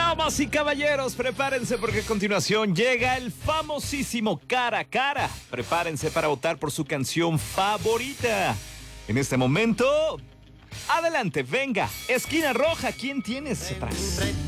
Damas y caballeros, prepárense porque a continuación llega el famosísimo Cara a Cara. Prepárense para votar por su canción favorita. En este momento, adelante, venga, esquina roja, ¿quién tienes atrás?